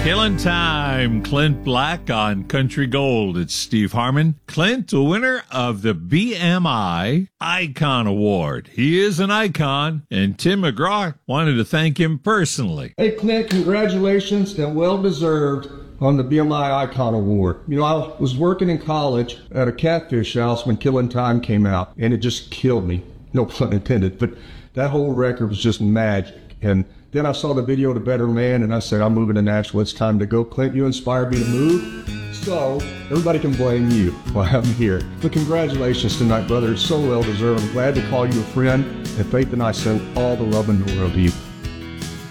Killing Time, Clint Black on Country Gold. It's Steve Harmon. Clint, the winner of the BMI Icon Award. He is an icon, and Tim McGraw wanted to thank him personally. Hey, Clint, congratulations and well-deserved on the BMI Icon Award. You know, I was working in college at a catfish house when Killing Time came out, and it just killed me. No pun intended, but that whole record was just magic. And then I saw the video of The Better Man, and I said, I'm moving to Nashville. It's time to go. Clint, you inspired me to move. So everybody can blame you while I'm here. But congratulations tonight, brother. It's so well-deserved. I'm glad to call you a friend. And Faith and I send all the love in the world to you.